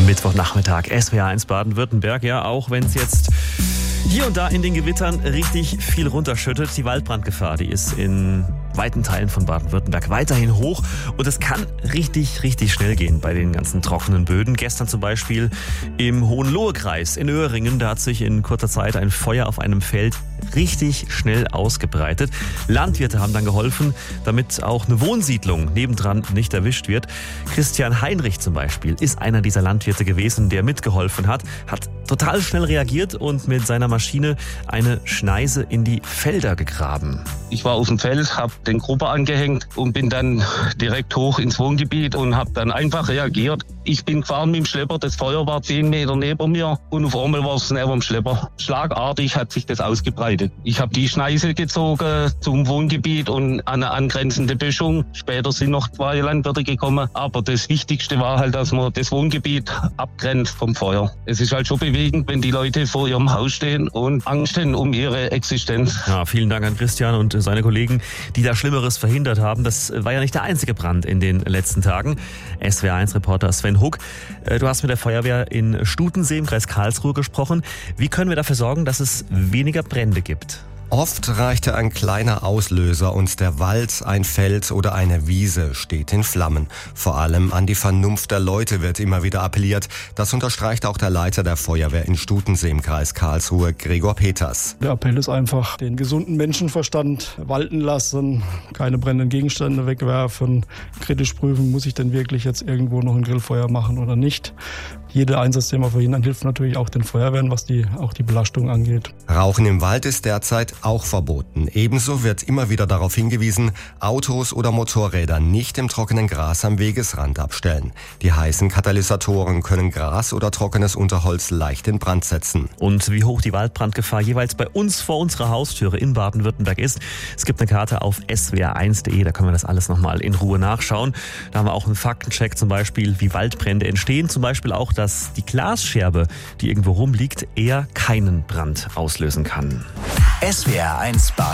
Mittwochnachmittag, SWR1 Baden-Württemberg. Ja, auch wenn es jetzt hier und da in den Gewittern richtig viel runterschüttet. Die Waldbrandgefahr, die ist in weiten Teilen von Baden-Württemberg weiterhin hoch. Und es kann richtig schnell gehen bei den ganzen trockenen Böden. Gestern zum Beispiel im Hohenlohe-Kreis in Öhringen, da hat sich in kurzer Zeit ein Feuer auf einem Feld richtig schnell ausgebreitet. Landwirte haben dann geholfen, damit auch eine Wohnsiedlung nebendran nicht erwischt wird. Christian Heinrich zum Beispiel ist einer dieser Landwirte gewesen, der mitgeholfen hat total schnell reagiert und mit seiner Maschine eine Schneise in die Felder gegraben. Ich war auf dem Feld, habe den Grubber angehängt und bin dann direkt hoch ins Wohngebiet und habe dann einfach reagiert. Ich bin gefahren mit dem Schlepper, das Feuer war 10 Meter neben mir und auf einmal war es neben dem Schlepper. Schlagartig hat sich das ausgebreitet. Ich habe die Schneise gezogen zum Wohngebiet und an eine angrenzende Böschung. Später sind noch 2 Landwirte gekommen, aber das Wichtigste war halt, dass man das Wohngebiet abgrenzt vom Feuer. Es ist halt schon bewegend, wenn die Leute vor ihrem Haus stehen und Angst haben um ihre Existenz. Ja, vielen Dank an Christian und seine Kollegen, die da Schlimmeres verhindert haben. Das war ja nicht der einzige Brand in den letzten Tagen. SWR1-Reporter Sven Huck, du hast mit der Feuerwehr in Stutensee im Kreis Karlsruhe gesprochen. Wie können wir dafür sorgen, dass es weniger Brände gibt? Oft reichte ein kleiner Auslöser und der Wald, ein Feld oder eine Wiese steht in Flammen. Vor allem an die Vernunft der Leute wird immer wieder appelliert. Das unterstreicht auch der Leiter der Feuerwehr in Stutensee im Kreis Karlsruhe, Gregor Peters. Der Appell ist einfach, den gesunden Menschenverstand walten lassen, keine brennenden Gegenstände wegwerfen, kritisch prüfen, muss ich denn wirklich jetzt irgendwo noch ein Grillfeuer machen oder nicht. Jeder Einsatz, den wir verhindern, hilft natürlich auch den Feuerwehren, was auch die Belastung angeht. Rauchen im Wald ist derzeit auch verboten. Ebenso wird immer wieder darauf hingewiesen, Autos oder Motorräder nicht im trockenen Gras am Wegesrand abstellen. Die heißen Katalysatoren können Gras oder trockenes Unterholz leicht in Brand setzen. Und wie hoch die Waldbrandgefahr jeweils bei uns vor unserer Haustüre in Baden-Württemberg ist, es gibt eine Karte auf swr1.de, da können wir das alles nochmal in Ruhe nachschauen. Da haben wir auch einen Faktencheck, zum Beispiel, wie Waldbrände entstehen, zum Beispiel auch, dass die Glasscherbe, die irgendwo rumliegt, eher keinen Brand auslösen kann. SWR1 Baden.